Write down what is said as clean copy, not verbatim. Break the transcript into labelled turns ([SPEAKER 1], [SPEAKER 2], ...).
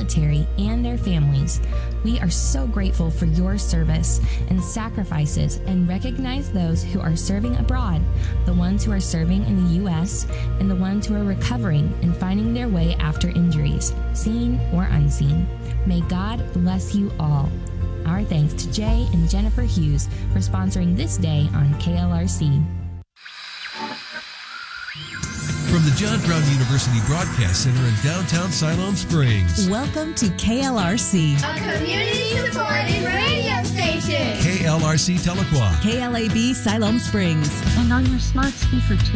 [SPEAKER 1] military and their families. We are so grateful for your service and sacrifices and recognize those who are serving abroad, the ones who are serving in the U.S., and the ones who are recovering and finding their way after injuries, seen or unseen. May God bless you all. Our thanks to Jay and Jennifer Hughes for sponsoring this day on KLRC.
[SPEAKER 2] From the John Brown University Broadcast Center in downtown Siloam Springs.
[SPEAKER 3] Welcome to KLRC,
[SPEAKER 4] a community-supported radio station.
[SPEAKER 2] KLRC Telequa.
[SPEAKER 3] KLAB Siloam Springs.
[SPEAKER 5] And on your smart speaker too.